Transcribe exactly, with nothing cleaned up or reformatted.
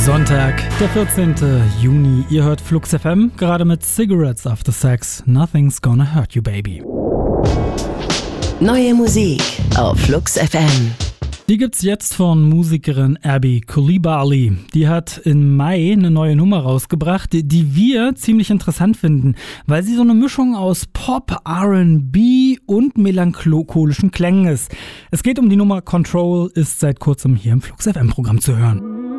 Sonntag, der vierzehnten Juni. Ihr hört Flux F M, gerade mit Cigarettes After Sex. Nothing's gonna hurt you, baby. Neue Musik auf Flux F M. Die gibt's jetzt von Musikerin Abby Coulibaly. Die hat im Mai eine neue Nummer rausgebracht, die wir ziemlich interessant finden, weil sie so eine Mischung aus Pop, R and B und melancholischen Klängen ist. Es geht um die Nummer Control, ist seit kurzem hier im Flux F M Programm zu hören.